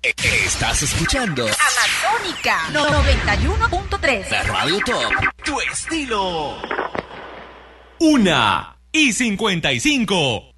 Estás escuchando Amazónica 91.3. la Radio Top, tu estilo. 1:55.